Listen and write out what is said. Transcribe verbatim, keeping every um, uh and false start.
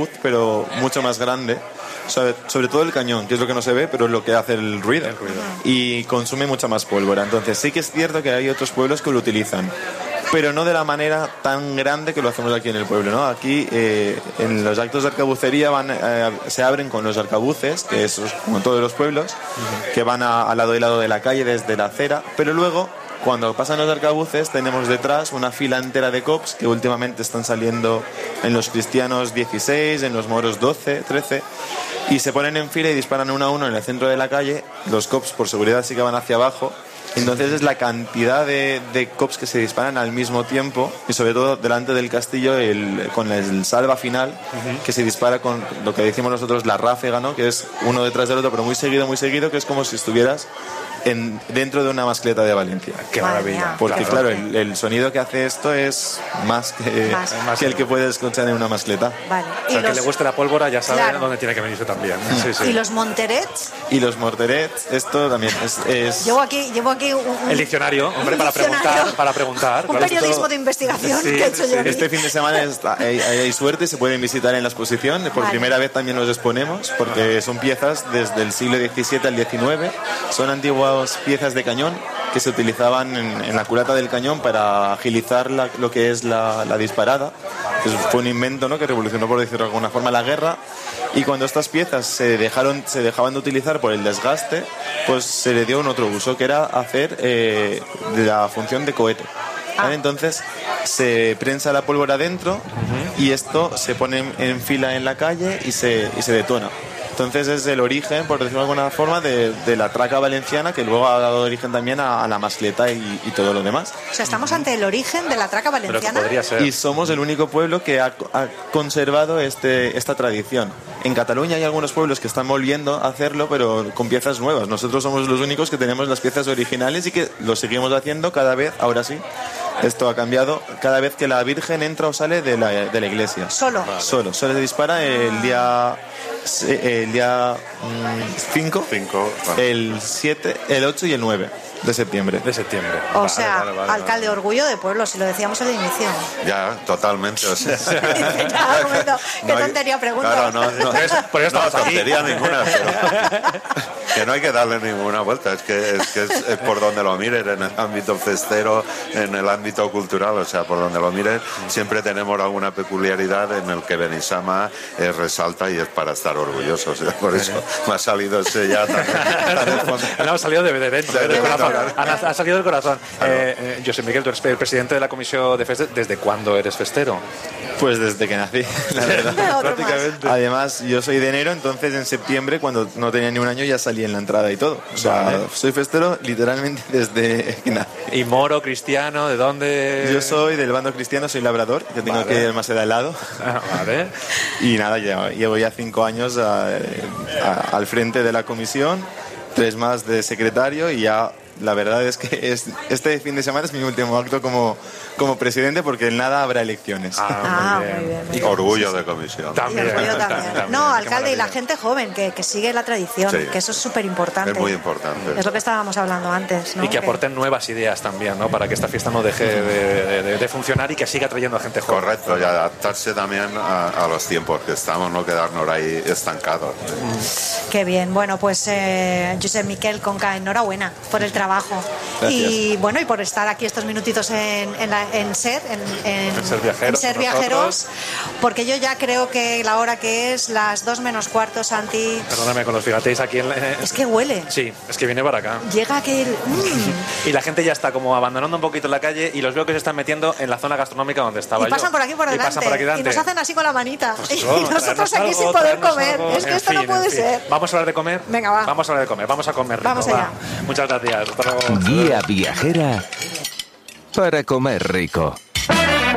arcabuz, pero mucho más grande. Sobre, sobre todo el cañón, que es lo que no se ve, pero es lo que hace el ruido. el ruido. Y consume mucha más pólvora. Entonces sí que es cierto que hay otros pueblos que lo utilizan, pero no de la manera tan grande que lo hacemos aquí en el pueblo, ¿no? Aquí eh, en los actos de arcabucería van, eh, se abren con los arcabuces, que es como en todos los pueblos, uh-huh. que van a, al lado y lado de la calle desde la acera, pero luego cuando pasan los arcabuces tenemos detrás una fila entera de cops que últimamente están saliendo en los cristianos dieciséis, en los moros doce, trece, y se ponen en fila y disparan uno a uno en el centro de la calle. Los cops por seguridad sí que van hacia abajo. Entonces es la cantidad de, de cops que se disparan al mismo tiempo, y sobre todo delante del castillo el, con el salva final, uh-huh. que se dispara con lo que decimos nosotros la ráfaga, ¿no? Que es uno detrás del otro, pero muy seguido, muy seguido, que es como si estuvieras en, dentro de una mascleta de Valencia. ¡Qué maravilla! Porque claro, el, el sonido que hace esto es más que, más. que el que puedes escuchar en una mascleta. Vale. O sea, los... que le guste la pólvora ya sabe claro. dónde tiene que venirse también. Sí, sí. ¿Y los monterets? Y los morterets, esto también es... es... Llevo aquí, llevo aquí un, un... El diccionario, hombre, un para diccionario. preguntar, para preguntar. Un claro, periodismo esto... de investigación sí, que he hecho sí. yo. Este fin de semana está, hay, hay suerte, se pueden visitar en la exposición. Por vale. primera vez también los exponemos, porque son piezas desde el siglo diecisiete al diecinueve. Son antiguas piezas de cañón que se utilizaban en, en la culata del cañón para agilizar la, lo que es la, la disparada. Eso fue un invento, ¿no?, que revolucionó, por decirlo de alguna forma, la guerra. Y cuando estas piezas se dejaron se dejaban de utilizar por el desgaste, pues se le dio un otro uso, que era hacer eh, la función de cohete. ¿Vale? Entonces se prensa la pólvora dentro uh-huh. y esto se pone en, en fila en la calle y se, y se detona. Entonces es el origen, por decirlo de alguna forma, de, de la traca valenciana, que luego ha dado origen también a, a la mascleta y, y todo lo demás. O sea, estamos ante el origen de la traca valenciana. Podría ser. Y somos el único pueblo que ha, ha conservado este, esta tradición. En Cataluña hay algunos pueblos que están volviendo a hacerlo, pero con piezas nuevas. Nosotros somos los únicos que tenemos las piezas originales y que lo seguimos haciendo cada vez, ahora sí. Esto ha cambiado cada vez que la Virgen entra o sale de la, de la iglesia. ¿Solo? Vale. Solo. Solo se dispara el día el día cinco, vale. el siete, el ocho y el nueve de septiembre. De septiembre. O vale, sea, vale, vale, alcalde, vale. orgullo de pueblo, si lo decíamos al inicio. Ya, totalmente. O sea. ya, momento, qué no hay, tontería pregunto. Claro, no, no, por eso, por eso no estamos tontería aquí. ninguna, pero que no hay que darle ninguna vuelta. Es que, es, que es, es por donde lo mires, en el ámbito festero, en el ámbito cultural, o sea, por donde lo mires, siempre tenemos alguna peculiaridad en el que Benissama eh, resalta y es para estar orgulloso. O sea, por eso me ha salido ese ya tan, tan no, ha salido de, de dentro, de, de corazón. Ha, ha salido del corazón. Claro. Eh, eh, José Miguel, tú eres el presidente de la Comisión de Festes. ¿Desde cuándo eres festero? Pues desde que nací, la verdad. Prácticamente. Además, yo soy de enero, entonces en septiembre, cuando no tenía ni un año, ya salí en la entrada y todo. O sea, vale. soy festero literalmente desde que nací. ¿Y moro, cristiano, de dónde? Yo soy del bando cristiano, soy labrador, que tengo vale. que ir más de lado. Ah, vale. Y nada, ya, llevo ya cinco años a, a, al frente de la comisión, tres más de secretario y ya... La verdad es que es, este fin de semana es mi último acto como, como presidente, porque en nada habrá elecciones. Ah, ah muy bien. Muy bien. Y orgullo de comisión. También, y orgullo también. también. No, alcalde, y la gente joven que, que sigue la tradición, sí. que eso es súper importante. Es muy importante. Es lo que estábamos hablando antes, ¿no? Y que aporten que... nuevas ideas también, ¿no? Para que esta fiesta no deje de, de, de funcionar y que siga trayendo a gente joven. Correcto, y adaptarse también a, a los tiempos que estamos, no quedarnos ahí estancados. Mm. Qué bien. Bueno, pues eh, Josep Miquel Conca, enhorabuena por el trabajo. Gracias. Y bueno, y por estar aquí estos minutitos en, en, la, en SER, en, en, en Ser Viajeros, en Ser Viajeros, porque yo ya creo que la hora que es, las dos menos cuarto, Santi. Perdóname, con los figateis aquí en, en... Es que huele. Sí, es que viene para acá. Llega aquel... Mm. Y la gente ya está como abandonando un poquito la calle y los veo que se están metiendo en la zona gastronómica donde estaba y pasan yo. por aquí por delante. Y pasan por aquí delante. Y nos hacen así con la manita. Pues y no, nosotros aquí algo, sin poder comer. Algo. Es que En esto fin, no puede en fin. ser. ¿Vamos a hablar de comer? Venga, va. Vamos a hablar de comer. Vamos a comer rico. Vamos allá. Va. Muchas gracias. Hasta luego. Guía viajera para comer rico.